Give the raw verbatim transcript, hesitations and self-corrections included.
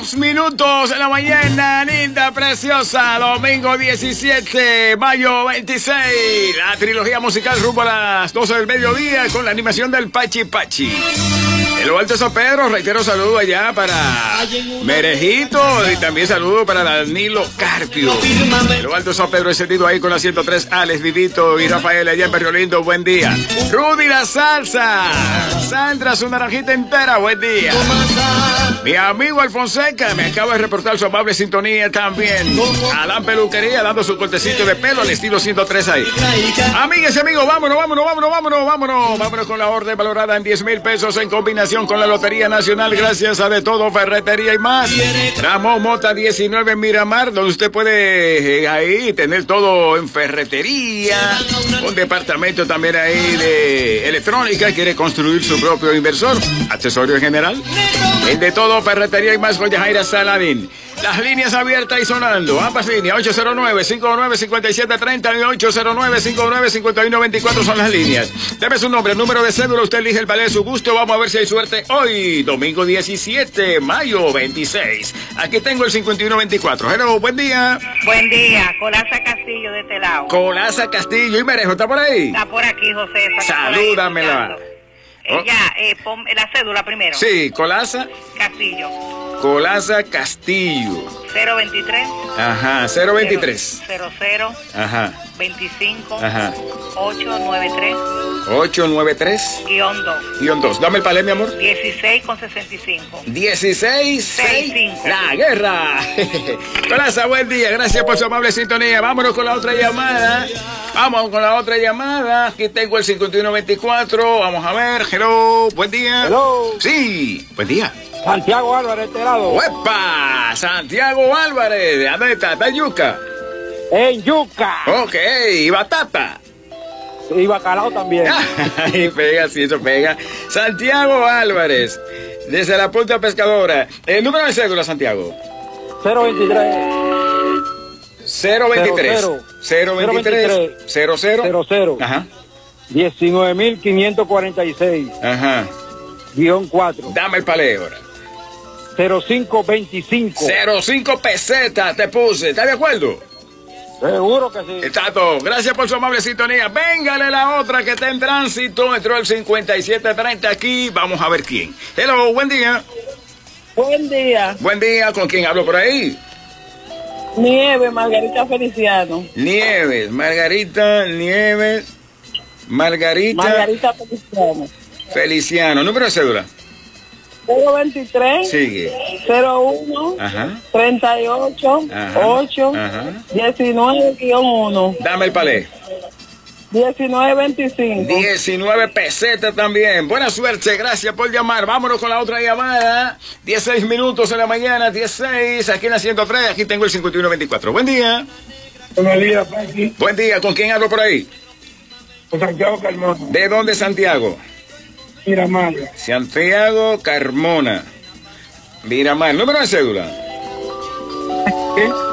Dos minutos en la mañana, linda, preciosa, domingo diecisiete de mayo veintiséis. La trilogía musical rumbo a las doce del mediodía con la animación del Pachi Pachi. En lo alto de San Pedro, reitero saludo allá para Merejito y también saludo para Danilo Carpio. En lo alto de San Pedro, encendido ahí con la ciento tres, Alex, Vivito y Rafael allá en Barrio Lindo, buen día. Rudy La Salsa, Sandra, su naranjita entera, buen día. Mi amigo Alfonseca me acaba de reportar su amable sintonía también. Adán Peluquería dando su cortecito de pelo al estilo ciento tres ahí. Amigas y amigos, vámonos, vámonos, vámonos, vámonos, vámonos. Vámonos con la orden valorada en diez mil pesos en combinación con la Lotería Nacional, gracias a De Todo Ferretería y más. Ramón Mota diecinueve en Miramar, donde usted puede eh, ahí tener todo en ferretería. Un departamento también ahí de electrónica, quiere construir su propio inversor. Accesorio en general. En De Todo Ferretería y más con Yajaira Saladín. Las líneas abiertas y sonando. Ambas líneas, ocho cero nueve, cinco nueve, cinco siete tres cero y ocho cero nueve, cinco nueve, cinco uno dos cuatro son las líneas. Deme su nombre, el número de cédula, usted elige el ballet de su gusto. Vamos a ver si hay suerte hoy, domingo diecisiete de mayo veintiséis. Aquí tengo el cincuenta y uno veinticuatro. Hello, buen día. Buen día, Colaza Castillo de este lado. Colaza Castillo. ¿Y Merejo está por ahí? Está por aquí, José. Salúdamela. Eh, ya, eh, pon la cédula primero. Sí, Colaza Castillo. Colaza Castillo. cero veintitrés. Ajá, cero veintitrés. cero cero. Ajá. veinticinco. Ajá. ochocientos noventa y tres. ochocientos noventa y tres. Guión dos. Guión dos. Dame el palé, mi amor. dieciséis con sesenta y cinco. dieciséis, seis, cinco. La guerra. Colaza, buen día. Gracias por su amable sintonía. Vámonos con la otra llamada. Vamos con la otra llamada. Aquí tengo el cincuenta y uno veinticuatro. Vamos a ver. Hello. Buen día. Hello. Sí. Buen día. Santiago Álvarez, este lado. ¡Uepa! Santiago Álvarez. ¿De dónde está? ¿Está en Yuca? En Yuca. Ok. ¿Y batata? Y bacalao también. Ay, pega, sí, eso pega. Santiago Álvarez, desde la Punta Pescadora. El número de cédula, Santiago. cero veintitrés. cero veintitrés. cero veintitrés. cero cero. cero cero. Ajá. diecinueve mil quinientos cuarenta y seis. Ajá. Guión cuatro. Dame el palé ahora. cero cinco veinticinco. cero cinco pesetas te puse. ¿Estás de acuerdo? Seguro que sí. Está todo. Gracias por su amable sintonía. Véngale la otra que está en tránsito. Entró el cincuenta y siete treinta aquí. Vamos a ver quién. Hello, buen día. Buen día. Buen día. ¿Con quién hablo por ahí? Nieves, Margarita Feliciano. Nieves, Margarita, Nieves, Margarita. Margarita Feliciano. Feliciano. Número de cédula. cero veintitrés. Sigue. cero uno. Ajá. treinta y ocho. Ajá. ocho. Ajá. diecinueve guión uno. Dame el palé. diecinueve veinticinco. diecinueve pesetas también. Buena suerte, gracias por llamar. Vámonos con la otra llamada. dieciséis minutos en la mañana, dieciséis, aquí en la ciento tres, aquí tengo el cincuenta y uno veinticuatro. Buen día. Buenos días, Frankie. Buen día, ¿con quién hablo por ahí? Con Santiago Carmona. ¿De dónde, Santiago? Miramar. Santiago Carmona. Miramar. ¿Número de cédula? ¿Qué?